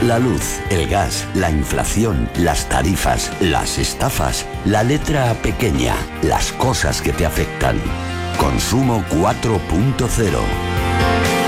La luz, el gas, la inflación, las tarifas, las estafas, la letra pequeña, las cosas que te afectan. Consumo 4.0.